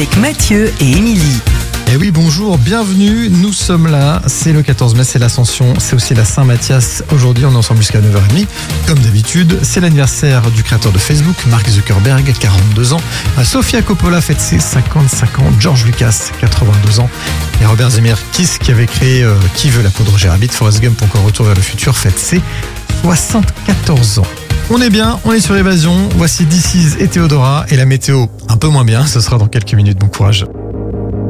avec Mathieu et Émilie. Eh oui, bonjour, bienvenue, nous sommes là, c'est le 14 mai, c'est l'Ascension, c'est aussi la Saint-Mathias. Aujourd'hui, on est ensemble jusqu'à 9h30. Comme d'habitude, c'est l'anniversaire du créateur de Facebook, Mark Zuckerberg, 42 ans. Sofia Coppola fête ses 55 ans, George Lucas, 82 ans. Et Robert Zemeckis, qui avait créé Qui veut la peau de Roger Rabbit, Forrest Gump, encore Retour vers le futur, fête ses 74 ans. On est bien, on est sur Évasion, voici This Is et Théodora, et la météo un peu moins bien, ce sera dans quelques minutes, bon courage.